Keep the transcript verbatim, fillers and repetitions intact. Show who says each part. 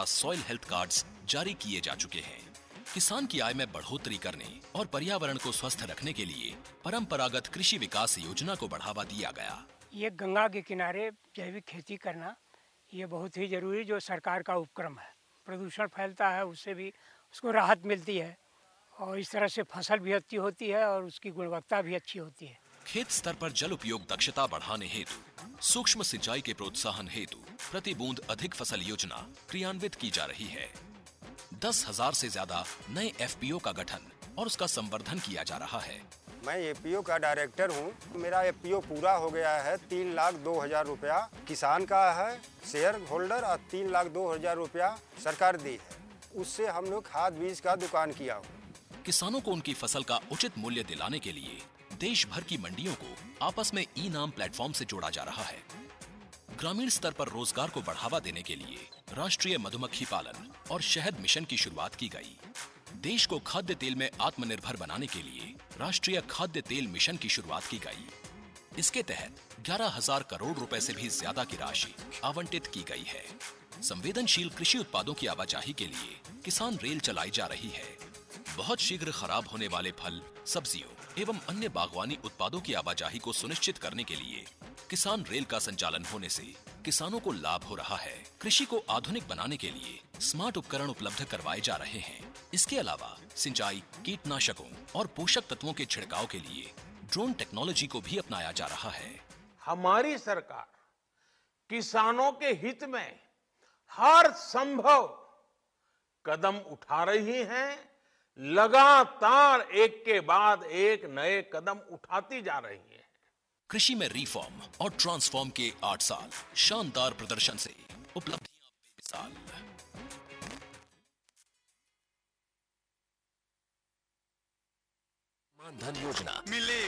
Speaker 1: Soil health cards जारी किए जा चुके हैं। किसान की आय में बढ़ोतरी करने और पर्यावरण को स्वस्थ रखने के लिए परंपरागत कृषि विकास योजना को बढ़ावा दिया गया।
Speaker 2: ये गंगा के किनारे जैविक खेती करना ये बहुत ही जरूरी जो सरकार का उपक्रम है। प्रदूषण फैलता है, उससे भी उसको राहत मिलती है और इस तरह से फसल भी अच्छी होती है और उसकी गुणवत्ता भी अच्छी होती है।
Speaker 1: खेत स्तर पर जल उपयोग दक्षता बढ़ाने हेतु सूक्ष्म सिंचाई के प्रोत्साहन हेतु प्रति बूंद अधिक फसल योजना क्रियान्वित की जा रही है। दस हजार से ज्यादा नए एफ पी ओ का गठन और उसका संवर्धन किया जा रहा है।
Speaker 3: मैं ए पी ओ का डायरेक्टर हूँ। मेरा ए पी ओ पूरा हो गया है। तीन लाख दो हजार रुपया किसान का है, शेयर होल्डर, और तीन लाख दो हजार रुपया सरकार दी है। उससे हम लोग खाद बीज का दुकान किया हूँ।
Speaker 1: किसानों को उनकी फसल का उचित मूल्य दिलाने के लिए देश भर की मंडियों को आपस में ई नाम प्लेटफॉर्म से जोड़ा जा रहा है। ग्रामीण स्तर पर रोजगार को बढ़ावा देने के लिए राष्ट्रीय मधुमक्खी पालन और शहद मिशन की शुरुआत की गई। देश को खाद्य तेल में आत्मनिर्भर बनाने के लिए राष्ट्रीय खाद्य तेल मिशन की शुरुआत की गई। इसके तहत ग्यारह हजार करोड़ रुपए से भी ज्यादा की राशि आवंटित की गई है। संवेदनशील कृषि उत्पादों की आवाजाही के लिए किसान रेल चलाई जा रही है। बहुत शीघ्र खराब होने वाले फल, सब्जियों एवं अन्य बागवानी उत्पादों की आवाजाही को सुनिश्चित करने के लिए किसान रेल का संचालन होने से किसानों को लाभ हो रहा है। कृषि को आधुनिक बनाने के लिए स्मार्ट उपकरण उपलब्ध करवाए जा रहे हैं। इसके अलावा सिंचाई, कीटनाशकों और पोषक तत्वों के छिड़काव के लिए ड्रोन टेक्नोलॉजी को भी अपनाया जा रहा है।
Speaker 4: हमारी सरकार किसानों के हित में हर संभव कदम उठा रही है। लगातार एक के बाद एक नए कदम उठाती जा रही है।
Speaker 1: कृषि में रिफॉर्म और ट्रांसफॉर्म के आठ साल शानदार प्रदर्शन से उपलब्धियां बेमिसाल। मानधन योजना
Speaker 5: मिलेगा